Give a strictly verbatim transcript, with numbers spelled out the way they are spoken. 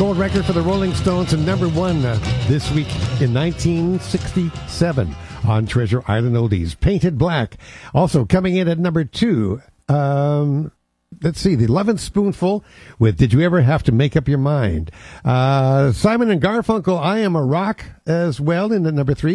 gold record for the Rolling Stones, and number one uh, this week in nineteen sixty-seven on Treasure Island Oldies. Painted Black. Also coming in at number two, um, let's see, the eleventh Spoonful with Did You Ever Have to Make Up Your Mind? Uh, Simon and Garfunkel, I Am a Rock as well in the number three.